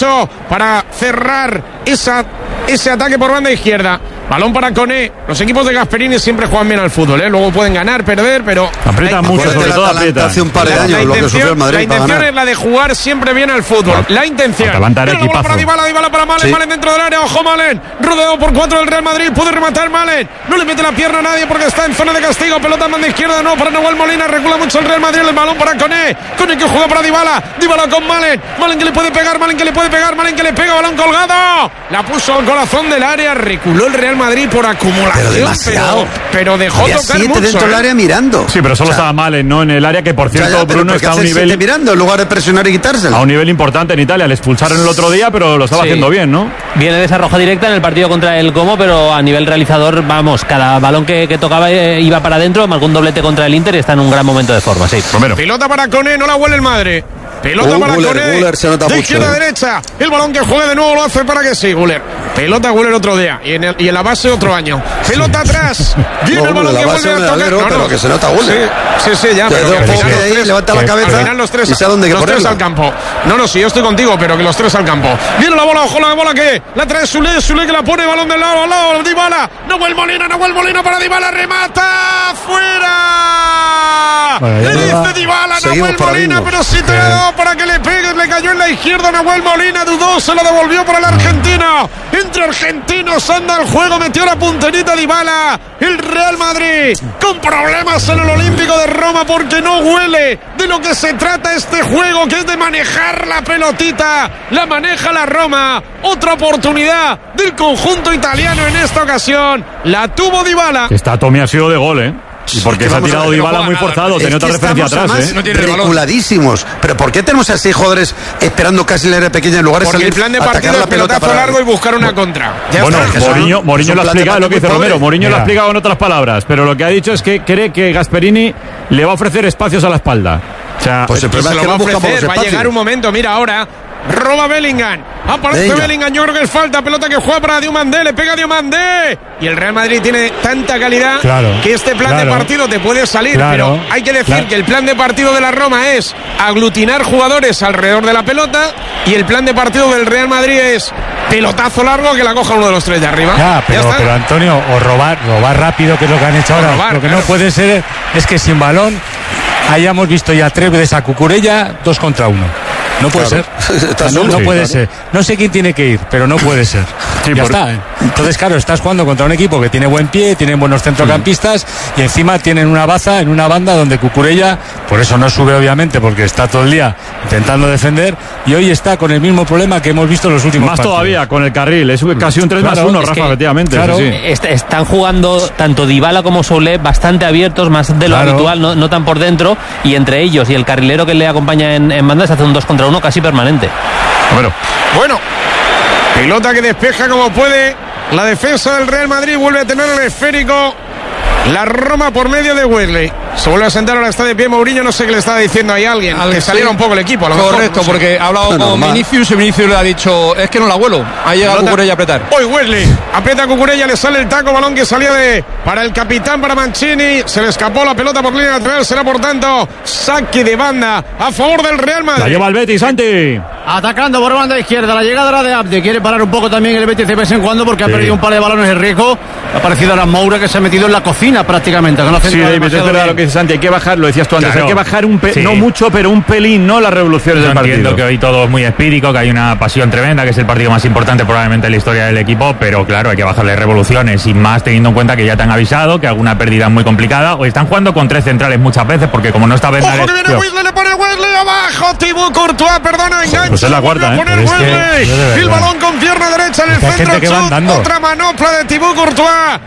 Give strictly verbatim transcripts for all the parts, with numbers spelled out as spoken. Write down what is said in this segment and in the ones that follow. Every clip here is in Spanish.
derecho para cerrar esa, ese ataque por banda izquierda. Balón para Koné. Los equipos de Gasperini siempre juegan bien al fútbol, ¿eh? Luego pueden ganar, perder, pero aprietan mucho, sobre todo aprietan. Hace un par de años lo que sufrió el Madrid. La intención es la de jugar siempre bien al fútbol. La intención. Atalanta era equipazo. Para Dybala, Dybala para Malen, sí. Malen dentro del área. Ojo Malen, rodeado por cuatro del Real Madrid. Puede rematar Malen. No le mete la pierna a nadie porque está en zona de castigo. Pelota en banda izquierda, no para Nahuel Molina. Recula mucho el Real Madrid. El balón para Koné. Koné que juega para Dybala. Dybala con Malen. Malen que le puede pegar. Malen que le puede pegar. Malen que le pega. Balón colgado. La puso al corazón del área. Reculó el Real Madrid por acumulación. Pero demasiado. Pero, pero dejó había tocar siete mucho dentro del ¿eh? área mirando. Sí, pero solo o sea, estaba Malen, ¿no? En el área que, por cierto, ya, ya, Bruno está a un nivel mirando en lugar de presionar y quitárselo. A un nivel importante en Italia. Le expulsaron el otro día, pero lo estaba sí. haciendo bien, ¿no? Viene de esa roja directa en el partido contra el Como, pero a nivel realizador, vamos, cada balón que, que tocaba eh, iba para adentro. Marcó un doblete contra el Inter y está en un gran momento de forma, sí. Romero. Pelota para Koné, no la huele el Madre. Pelota uh, para Koné, de izquierda a derecha. El balón que juegue de nuevo lo hace para que sí, Guller. Pelota Guller otro día y en, el, y en la base otro año. Pelota atrás. Viene no, el balón que vuelve a tocar. Alero, no, no. Pero que se nota Guller. Sí, sí, sí, ya. Pero que al final los tres, levanta la cabeza. Al final los tres, y sabe dónde los tres al campo. No, no, sí, yo estoy contigo, pero que los tres al campo. Viene la bola, ojo la bola que la trae Soulé, Soulé que la pone, balón del lado al lado, Dybala. Nahuel Molina, Nahuel Molina para Dybala, remata fuera. Bueno, le dice Dybala, Nahuel Molina, pero si te ha dado para que le pegue. Le cayó en la izquierda Nahuel Molina, dudó, se lo devolvió para el argentino. Entre argentinos anda el juego, metió la punterita Dybala. El Real Madrid con problemas en el Olímpico de Roma porque no huele de lo que se trata este juego, que es de manejar la pelotita. La maneja la Roma. Otra oportunidad del conjunto italiano en esta ocasión. La tuvo Dybala. Esta Tommy ha sido de gol, ¿eh? Y porque se ha tirado Dybala no muy forzado, tenía otra referencia atrás, ¿eh? No reculadísimos. Pero ¿por qué tenemos a seis jugadores esperando casi en la área pequeña en lugar de porque salir el plan de partido es pelotazo para... largo y buscar una contra? Ya bueno, Mourinho, Mourinho lo ha explicado, lo que dice Romero. Mourinho lo ha explicado en otras palabras, pero lo que ha dicho es que cree que Gasperini le va a ofrecer espacios a la espalda. O sea, pues el problema es que lo va a ofrecer, va a llegar un momento, mira ahora. Roba Bellingham, aparece Venga. Bellingham, yo creo que es falta, pelota que juega para Diomandé, le pega Diomandé y el Real Madrid tiene tanta calidad claro, que este plan claro, de partido te puede salir, claro, pero hay que decir claro. que el plan de partido de la Roma es aglutinar jugadores alrededor de la pelota y el plan de partido del Real Madrid es pelotazo largo que la coja uno de los tres de arriba. Ya, pero, ¿Ya pero Antonio, o robar, robar rápido, que es lo que han hecho ahora. Robar, lo que claro. no puede ser es que sin balón hayamos visto ya tres veces a Cucurella dos contra uno. No puede claro. ser. No, no sí, puede claro. ser. No sé quién tiene que ir, pero no puede ser. Sí, ya por... está. ¿eh? Entonces, claro, estás jugando contra un equipo que tiene buen pie, tiene buenos centrocampistas y encima tienen una baza en una banda donde Cucurella, por eso no sube obviamente, porque está todo el día intentando defender y hoy está con el mismo problema que hemos visto en los últimos Más partidos. todavía con el carril. Es casi un tres claro, más uno, Rafa, que, efectivamente. Claro, sí, sí. Est- están jugando tanto Dybala como Soulé bastante abiertos, más de lo claro. habitual, no, no tan por dentro, y entre ellos y el carrilero que le acompaña en, en banda se hace un dos contra uno casi permanente. Bueno, bueno, pelota que despeja como puede la defensa del Real Madrid, vuelve a tener el esférico la Roma por medio de Wesley. Se vuelve a sentar, ahora está de pie Mourinho, no sé qué le estaba diciendo ahí a alguien, Al que saliera sí. un poco el equipo. A lo Correcto, mejor, no sé. porque ha hablado no, con normal. Vinicius y Vinicius le ha dicho, es que no la vuelo, ha llegado Cucurella a apretar. Hoy Wesley, aprieta a Cucurella, le sale el taco, balón que salía de para el capitán, para Mancini, se le escapó la pelota por línea lateral, será por tanto saque de banda a favor del Real Madrid. La lleva el Betis, Santi. Atacando por banda izquierda, la llegada era de Abde, quiere parar un poco también el Betis de vez en cuando porque sí. ha perdido un par de balones de riesgo. Ha aparecido ahora Moura que se ha metido en la cocina prácticamente. Que no sí, David, es verdad lo que dice Santi, hay que bajar, lo decías tú antes, claro. hay que bajar un pe- sí. no mucho, pero un pelín, no las revoluciones Yo del partido. Entiendo que hoy todo es muy espírico, que hay una pasión tremenda, que es el partido más importante probablemente en la historia del equipo, pero claro, hay que bajarle revoluciones y más teniendo en cuenta que ya te han avisado que alguna pérdida es muy complicada o están jugando con tres centrales muchas veces porque como no está Bernal... ¡Ojo que viene Wesley, le pone Wesley abajo! Thibaut Courtois, perdona, engancha. Pues es la cuarta, ¿eh? Es que, el balón con pierna derecha en el centro, chut, otra manopla de Thibaut Courtois,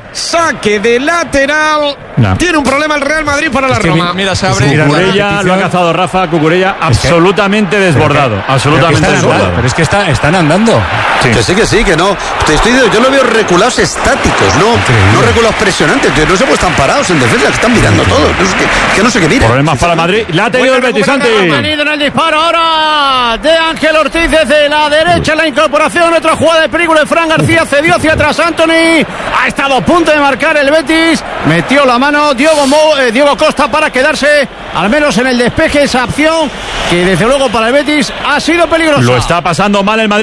saque de lateral. No. Tiene un problema el Real Madrid para la Roma. Mi, mira, se abre. Cucurella lo ha cazado Rafa, Cucurella absolutamente desbordado. Absolutamente pero desbordado. Andando, pero es que está, están andando. Sí. Que sí, que sí, que no. Te estoy diciendo, yo lo veo reculados estáticos, no, no reculados presionantes. Que no sé, pues están parados en defensa, que están mirando todo. No sé que, que no sé qué mira. Problemas para Madrid. La ha tenido el Betis, Santi. Ha tenido en el disparo ahora de Ángel Ortiz desde la derecha, la incorporación. Otra jugada de peligro de Fran García, cedió hacia atrás Anthony. Ha estado a punto de marcar el Betis. Metió la mano Diogo, Mo, eh, Diogo Costa para quedarse al menos en el despeje. Esa opción que desde luego para el Betis ha sido peligrosa. Lo está pasando mal el Madrid.